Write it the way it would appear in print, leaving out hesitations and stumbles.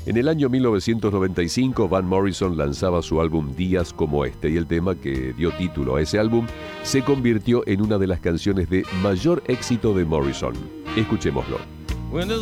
En el año 1995, Van Morrison lanzaba su álbum Días como este, y el tema que dio título a ese álbum se convirtió en una de las canciones de mayor éxito de Morrison. Escuchémoslo. When there's